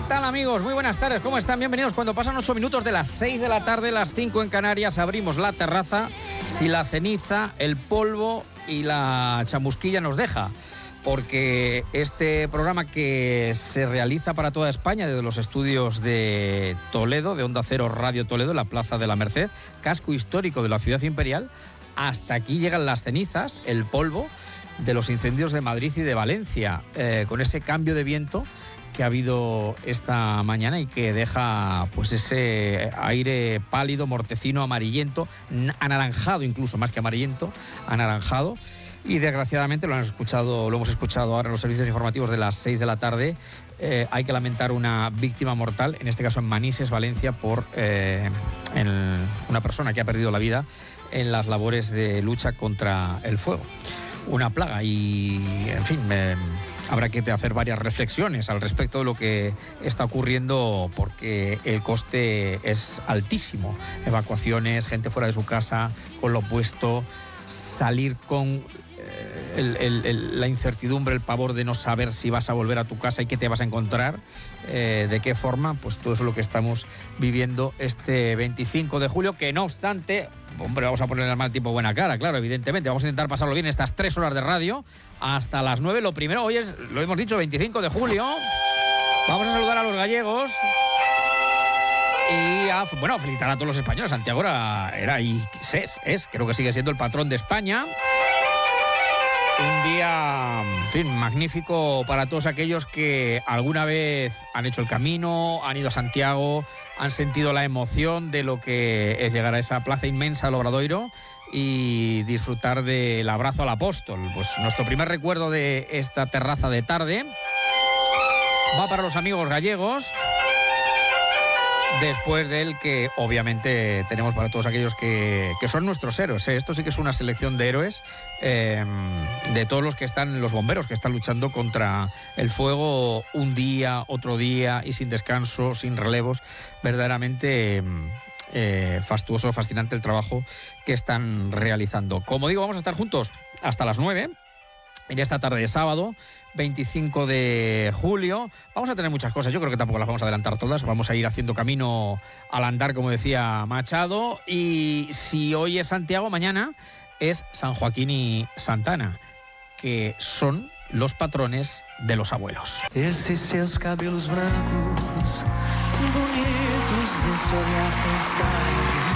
tal, amigos? Muy buenas tardes, ¿cómo están? Bienvenidos. Cuando pasan 8 minutos de las 6 de la tarde, las 5 en Canarias, abrimos la terraza. Si la ceniza, el polvo y la chamusquilla nos deja, porque este programa que se realiza para toda España desde los estudios de Toledo, de Onda Cero Radio Toledo, en la Plaza de la Merced, casco histórico de la ciudad imperial, hasta aquí llegan las cenizas, el polvo de los incendios de Madrid y de Valencia, con ese cambio de viento que ha habido esta mañana y que deja pues ese aire pálido, mortecino, amarillento, anaranjado incluso, más que amarillento, anaranjado. Y desgraciadamente lo hemos escuchado ahora en los servicios informativos de las 6 de la tarde. Hay que lamentar una víctima mortal, en este caso en Manises, Valencia, por una persona que ha perdido la vida en las labores de lucha contra el fuego. Una plaga y, en fin, habrá que hacer varias reflexiones al respecto de lo que está ocurriendo, porque el coste es altísimo. Evacuaciones, gente fuera de su casa, con lo opuesto, salir con la incertidumbre, el pavor de no saber si vas a volver a tu casa y qué te vas a encontrar, de qué forma, pues todo eso es lo que estamos viviendo este 25 de julio, que no obstante, hombre, vamos a ponerle al mal tiempo buena cara, claro, evidentemente, vamos a intentar pasarlo bien estas 3 horas de radio hasta las 9. Lo primero, hoy es, lo hemos dicho, 25 de julio, vamos a saludar a los gallegos y a felicitar a todos los españoles. Santiago era y creo que sigue siendo el patrón de España. Un día, en fin, magnífico para todos aquellos que alguna vez han hecho el camino, han ido a Santiago, han sentido la emoción de lo que es llegar a esa plaza inmensa del Obradoiro y disfrutar del abrazo al apóstol. Pues nuestro primer recuerdo de esta terraza de tarde va para los amigos gallegos, después del que obviamente tenemos para todos aquellos que son nuestros héroes. Esto sí que es una selección de héroes, de todos los que están, los bomberos que están luchando contra el fuego un día, otro día y sin descanso, sin relevos. Verdaderamente fastuoso, fascinante el trabajo que están realizando. Como digo, vamos a estar juntos hasta las 9 en esta tarde de sábado 25 de julio. Vamos a tener muchas cosas, yo creo que tampoco las vamos a adelantar todas, vamos a ir haciendo camino al andar, como decía Machado, y si hoy es Santiago, mañana es San Joaquín y Santana, que son los patrones de los abuelos. Esses seus cabelos brancos, bonitos, esse olhar pensado.